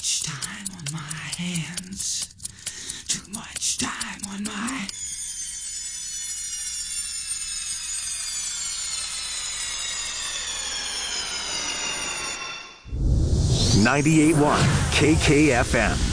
much time on my hands. Too much time on my... 98.1 KKFM.